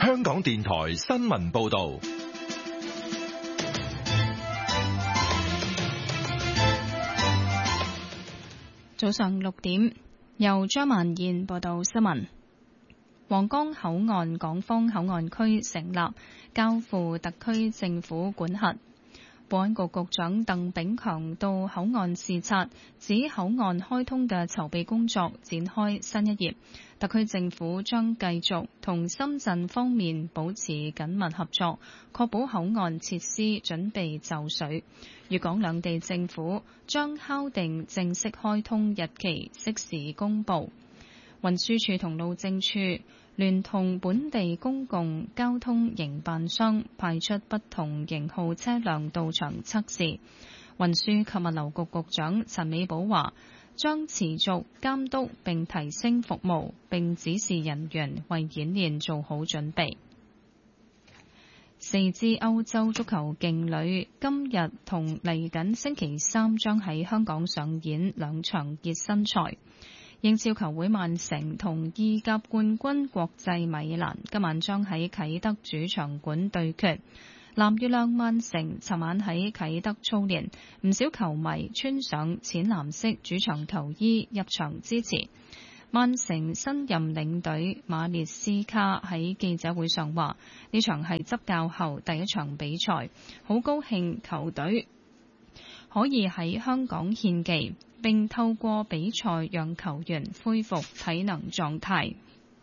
香港電台新聞報道。 早上6點，由張曼燕報道新聞。皇崗口岸港方口岸區成立，交付特區政府管轄。保安局局長鄧炳強到口岸視察，指口岸開通嘅籌備工作展開新一頁。特區政府將繼續同深圳方面保持緊密合作，確保口岸設施準備就緒。粵港兩地政府將敲定正式開通日期，適時公佈。運輸署同路政署聯同本地公共交通營辦商派出不同型號車輛到場測試。運輸及物流局局長陳美寶話，將持續監督並提升服務，並指示人員為演練做好準備。4支歐洲足球勁旅今日同嚟緊星期三將喺香港上演兩場熱身賽。英超球會曼城同意甲冠軍國際米蘭今晚將喺啟德主場館對決。藍月亮曼城尋晚喺啟德操練，唔少球迷穿上淺藍色主場球衣入場支持。曼城新任領隊馬列斯卡喺記者會上話：呢場係執教後第一場比賽，好高興球隊可以喺香港獻技，並透過比賽讓球員恢復體能狀態。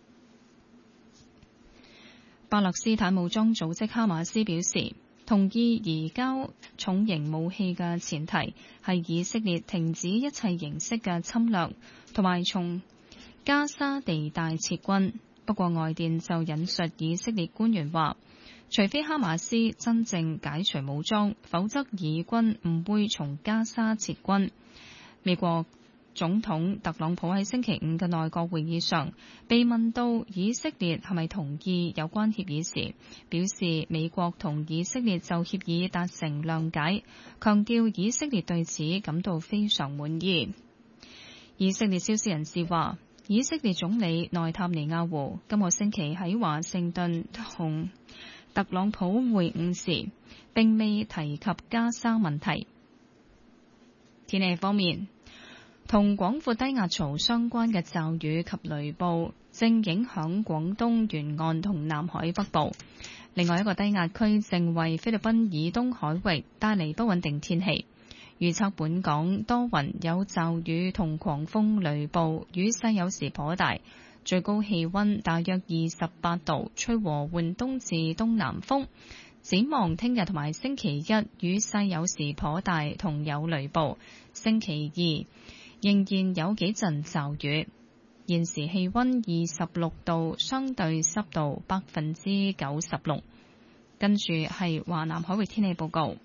巴勒斯坦武裝組織哈馬斯表示，同意移交重型武器嘅前提係以色列停止一切形式嘅侵略，同埋從加沙地帶撤軍。不過外電就引述以色列官員話，除非哈馬斯真正解除武裝，否則以軍唔會從加沙撤軍。美國總統特朗普喺星期五嘅內閣會議上被問到以色列係咪同意有關協議時，表示美國同以色列就協議達成諒解，強調以色列對此感到非常滿意。以色列消息人士話，以色列總理內塔尼亞胡今個星期喺華盛頓同特朗普會晤時，並未提及加沙問題。天氣方面，同廣闊低壓槽相關嘅驟雨及雷暴正影響廣東沿岸同南海北部。另外一個低壓區正為菲律賓以東海域帶嚟不穩定天氣。預測本港多雲有驟雨同狂風雷暴，雨勢有時頗大，最高氣溫大約28度，吹和緩東至東南風。展望聽日同埋星期一，雨勢有時頗大，同有雷暴。星期二仍然有幾陣驟雨。現時氣溫26度，相對濕度96%。跟住係華南海域天氣報告。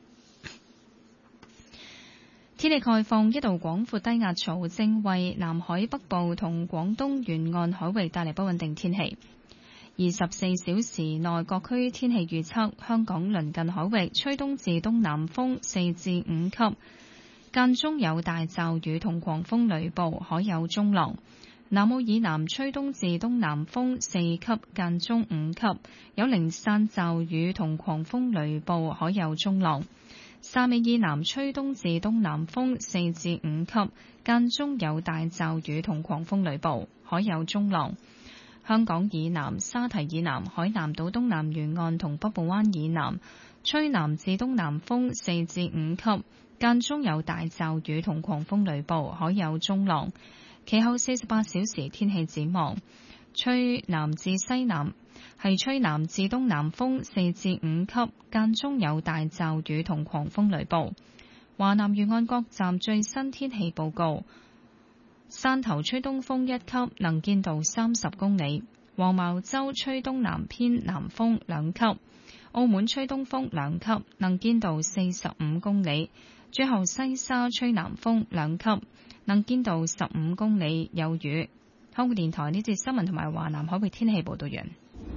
天氣概況，一道廣闊低壓槽正為南海北部同廣東沿岸海域帶嚟不穩定天氣。24小時內各區天氣預測：香港鄰近海域吹東至東南風4至5級，間中有大驟雨同狂風雷暴，海有中浪。南澳以南吹東至東南風4級，間中5級，有零散驟雨同狂風雷暴，海有中浪。汕尾以南吹東至東南風4至5級，間中有大驟雨同狂風雷暴，海有中浪。香港以南、沙堤以南、海南島東南沿岸同北部灣以南吹南至東南風4至5級，間中有大驟雨同狂風雷暴，海有中浪。其後48小時天氣展望，吹南至西南係吹南至東南風4至5級，間中有大驟雨同狂風雷暴。華南沿岸各站最新天氣報告：汕頭吹東風1級，能見度30公里；黃茅洲吹東南偏南風2級；澳門吹東風2級，能見度45公里；最後西沙吹南風2級，能見度15公里，有雨。香港電台呢節新聞同埋華南海域天氣報道完。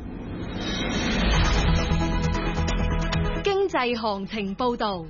經濟行情報道。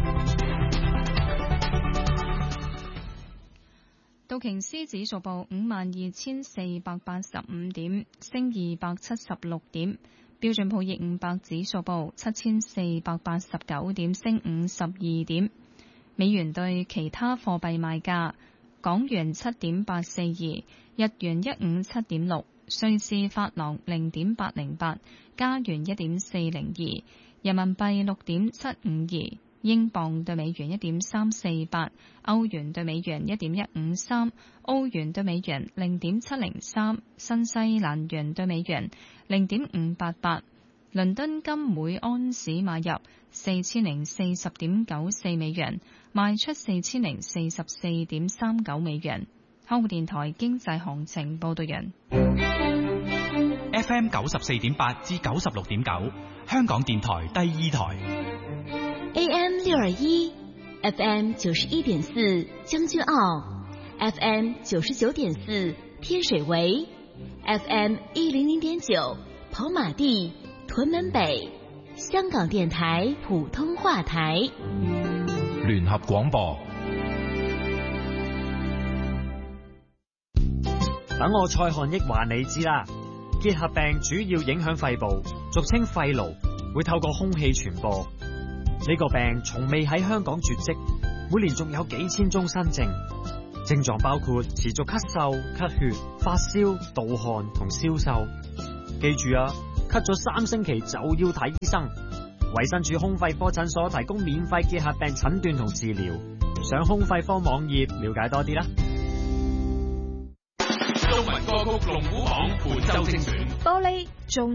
道瓊斯指數報52,485點，升276點。 標準普爾500指數報7489點，升52點。美元對其他貨幣賣價：港元7.842，日元157.6，瑞士法郎0.808，加元1.402，人民幣6.752。英鎊對美元1.348，歐元對美元1.153，澳元對美元0.703，新西蘭元對美元0.588。倫敦金每安士買入4040.94美元，賣出4044.39美元。香港電台經濟行情報道人。 FM 94.8至96.9，香港電台第二台。 AM 621 FM 91.4將軍澳 FM 99.4天水圍 FM 100.9跑馬地屯門北，香港電台普通話台聯合廣播。 等我蔡漢益話你知啦，結核病主要影響肺部，俗稱肺癆，會透過空氣傳播。呢個病從未喺香港絕跡，每年仲有幾千宗新症，症狀包括持續咳嗽、咳血、發燒、盜汗同消瘦。記住啊，咳咗3星期就要睇醫生。衛生署胸肺科診所提供免費結核病診斷同治療，上胸肺科網頁了解多啲啦。 中文歌曲龍虎榜本周精選， 玻璃仲